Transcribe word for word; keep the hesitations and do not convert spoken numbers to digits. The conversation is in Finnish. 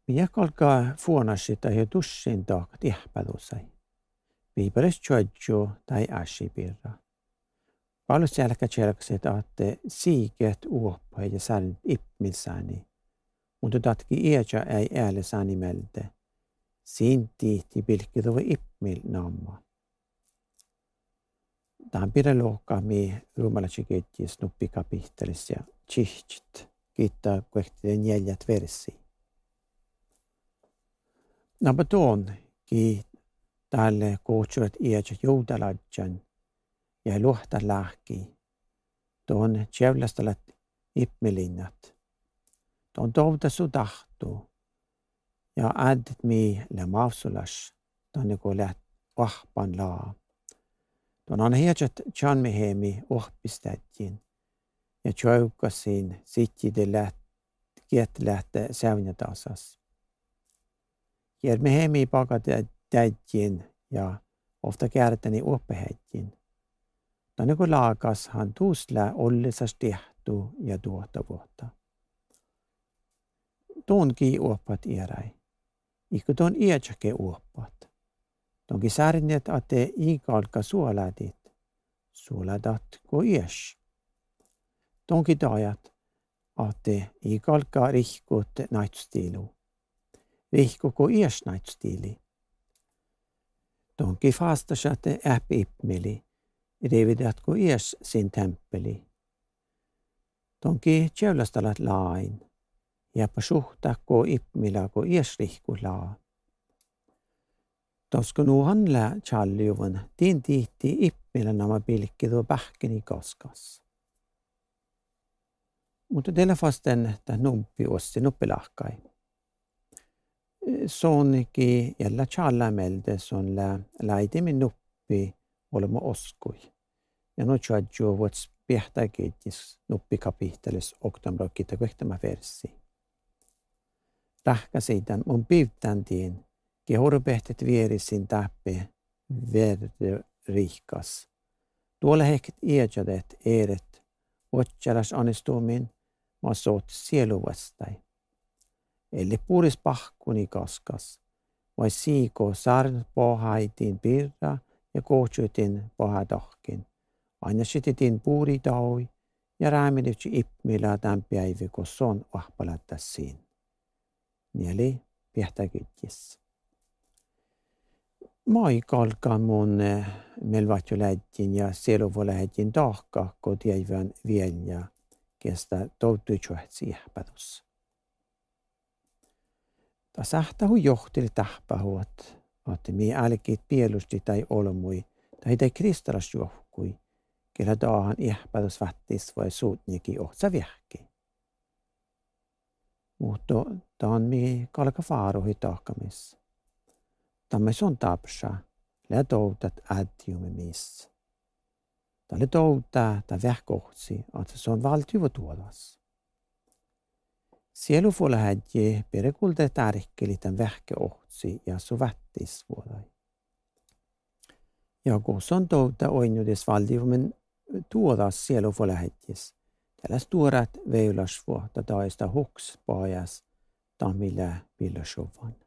Miakalka fuonasita jo tussin taak tihpälusai. Piipeles tjoidjo tai ashipirra. Palus jälkä tjelkset aatte siiket uoppa ja säännöt ippmilsääni. Mutta tatki iäjä ei ääle saani melde. Siin tiihti pilkkiduva ippmil namma. Tähän pidä luokkaa mi ruumalatsi ketjis nuppikapihtelis ja tsihtsit. Kiittää kuehtiden jäljät versi. Napa tuon ki tälle kuutsuvat iäjä joudaladjan ja luhta lähki. Tuon tjevlastalat ippmilinnat. Tuon toutasu tahtuu. Ja äddet mi le mausulas. Tuon kun läht vahpan laa. Tuon on hietsät tjanmehemi ohpistäjin. Ja tjaukasin sittide läht kiet lähte säynätasas. Hier mehemi pakat täjin ja ofta kärtäni oppehetjin. Tuon kun laakas han tuuslä ollisas tehtu ja tuota vuotta. Tuonkin uoppat iäräi. Ikku tuon iätsäke uoppat. Tuonkin säärinnet, että ikalka suoladit. Suoladat ko iäs. Tuonkin tajat, että ikalka rihkut naitstilu. Rihku ko iäs naitstili. Tuonkin fastas, että äppi ippmeli. Revidat ko iäs sin temppeli. Tuonkin tjävlastalat lain. Ja på suhta ko ippmila ko iäsrihku laa. Tosko nu handla tjalliuvan, tin tihti ippmila nama pilkkidu pähkini koskas. Mutta teillä vasten tämä numpi ossi nuppilahkai. Sonki jällä tjallamelde son la laitimin nuppi olemme oskui. Ja no tjadjo vuots piehtäkittis nuppikapihtelis oktamrokkita kuehtama versi. Rahka siitä mun piivtäntiin, kehorpehtet vierisin täppi verde rihkas. Tuolla heket iäjadet eeret, otjalas onnistumin, ma soot sieluvastai. Eli puris pahkuni kaskas, vai siiko saarnat pohaitin pirra ja kohtsuitin pohadahkin. Aina sititin puuri taui ja räämiditsi ippmillä tämän päivä, kun son vahpalattaisiin. Nieli piehtäkyttis. Maikalka mun melvatju lähdin ja sieluvo lähdin tahka, kun tiedän vielä kestä touttuitsuhtsi ihpätus. Ta sähtähu johtili tähpähuot, että mi älkit pielusti tai olmui, tai tai kristalas johkui, kellä taahan ihpätus vättis vai suutnikin ohtsa viehki. Mutta tämä on mi kalka faaruhi tahkamis. Tämä on tapsa, lää toutat ädjumme missä. Tämä toutaa tämä vähkohtsi, että se on valtiuva tuodas. Sielu fuola hädje perekulta tärkkeli tämän vähkeohtsi ja su vättis vuodai. Ja kun se on touta oinjudes valtiumen tuodas sielu fuola hädjes. Tällä stuorat veilasvuotta taista huks paajas tamilla pillasjovan.